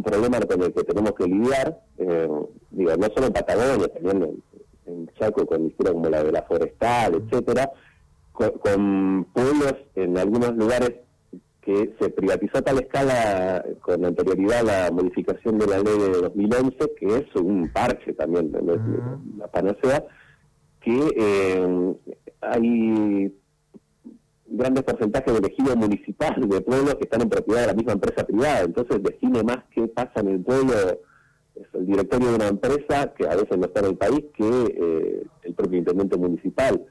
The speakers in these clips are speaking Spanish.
un problema con el que tenemos que lidiar, no solo en Patagonia, también en Chaco, con historias como la de la forestal, etcétera, con pueblos en algunos lugares que se privatizó a tal escala con anterioridad a la modificación de la ley de 2011, que es un parche también, no es la panacea, que hay grandes porcentajes de ejido municipal de pueblos que están en propiedad de la misma empresa privada. Entonces define más qué pasa en el pueblo es el directorio de una empresa, que a veces no está en el país, que el propio intendente municipal.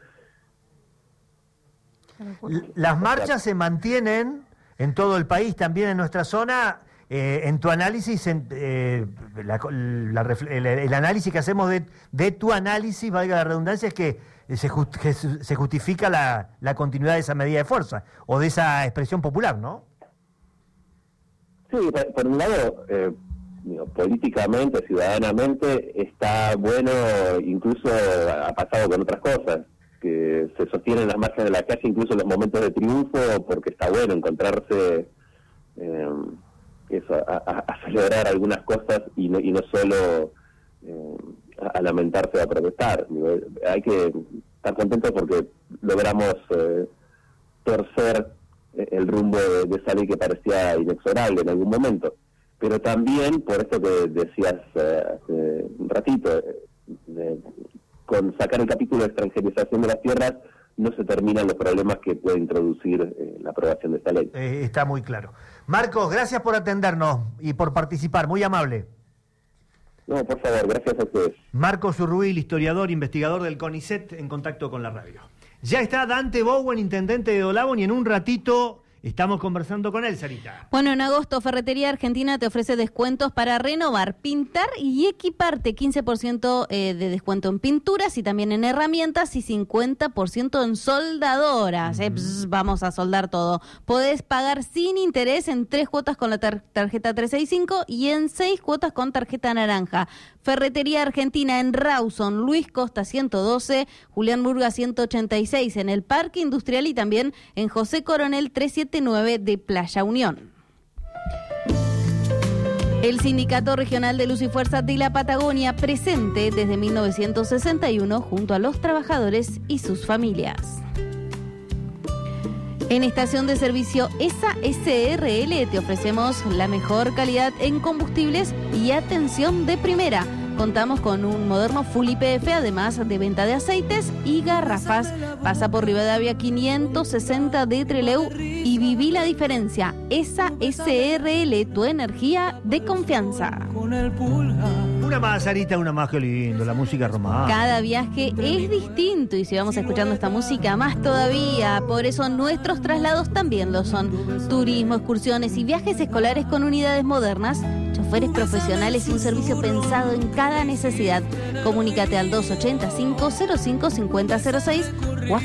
Las marchas se mantienen en todo el país, también en nuestra zona. En tu análisis, el análisis que hacemos de tu análisis, valga la redundancia, es que se justifica la continuidad de esa medida de fuerza o de esa expresión popular, ¿no? Sí, por un lado, políticamente, ciudadanamente, está bueno, incluso ha pasado con otras cosas, que se sostienen las marchas de la calle, incluso en los momentos de triunfo, porque está bueno encontrarse a celebrar algunas cosas y no solo a lamentarse o a protestar. Hay que estar contentos porque logramos torcer el rumbo de esa ley que parecía inexorable en algún momento. Pero también, por esto que decías hace un ratito, con sacar el capítulo de extranjerización de las tierras, no se terminan los problemas que puede introducir la aprobación de esta ley. Está muy claro. Marcos, gracias por atendernos y por participar, muy amable. No, por favor, gracias a ustedes. Marcos Urruil, historiador, investigador del CONICET, en contacto con la radio. Ya está Dante Bowen, intendente de Dolabón, y en un ratito estamos conversando con él, Sarita. Bueno, en agosto, Ferretería Argentina te ofrece descuentos para renovar, pintar y equiparte. 15% de descuento en pinturas y también en herramientas y 50% en soldadoras. Vamos a soldar todo. Podés pagar sin interés en 3 cuotas con la tarjeta 365 y en 6 cuotas con tarjeta naranja. Ferretería Argentina en Rawson, Luis Costa 112, Julián Murga 186 en el Parque Industrial y también en José Coronel 379 de Playa Unión. El Sindicato Regional de Luz y Fuerza de la Patagonia, presente desde 1961 junto a los trabajadores y sus familias. En estación de servicio ESA SRL te ofrecemos la mejor calidad en combustibles y atención de primera. Contamos con un moderno Full YPF, además de venta de aceites y garrafas. Pasa por Rivadavia 560 de Trelew y viví la diferencia. ESA SRL, tu energía de confianza. Una más, Sarita, una más, qué lindo, la música romántica. Cada viaje es distinto y si vamos escuchando esta música, más todavía. Por eso nuestros traslados también lo son. Turismo, excursiones y viajes escolares con unidades modernas, choferes profesionales y un servicio pensado en cada necesidad. Comunícate al 285-05-5006 o a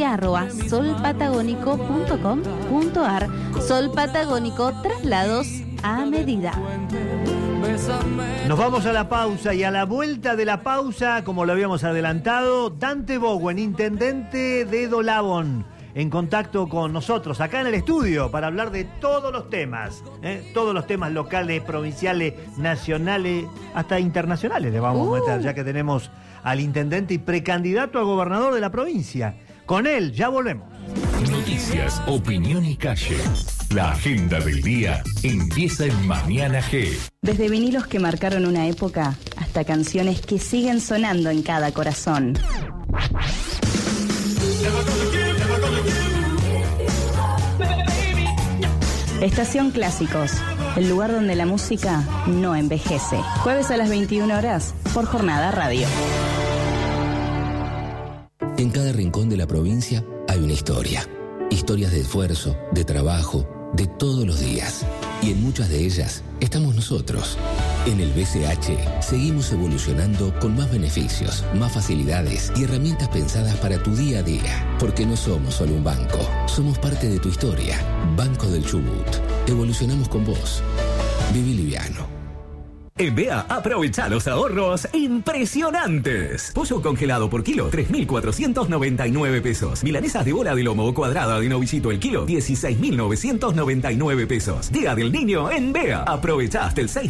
gerencia@solpatagónico.com.ar. Sol Patagónico, traslados a medida. Nos vamos a la pausa y a la vuelta de la pausa, como lo habíamos adelantado, Dante Bowen, intendente de Dolabón, en contacto con nosotros acá en el estudio para hablar de todos los temas locales, provinciales, nacionales, hasta internacionales le vamos a meter, ya que tenemos al intendente y precandidato a gobernador de la provincia. Con él, ya volvemos. Noticias, opinión y calle. La agenda del día empieza en Mañana G. Desde vinilos que marcaron una época hasta canciones que siguen sonando en cada corazón. Estación Clásicos, el lugar donde la música no envejece. Jueves a las 21 horas por Jornada Radio. En cada rincón de la provincia hay una historia. Historias de esfuerzo, de trabajo, de todos los días. Y en muchas de ellas estamos nosotros. En el BCH seguimos evolucionando con más beneficios, más facilidades y herramientas pensadas para tu día a día. Porque no somos solo un banco, somos parte de tu historia. Banco del Chubut. Evolucionamos con vos. Viví liviano. En BEA, aprovecha los ahorros impresionantes. Pollo congelado por kilo, 3.499 pesos. Milanesas de bola de lomo o cuadrada de novillito el kilo, 16.999 pesos. Día del Niño en BEA. Aprovecha hasta el 6